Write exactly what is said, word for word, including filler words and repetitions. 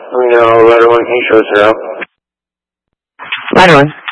Let me know, letter one, can you show us out? Letter one.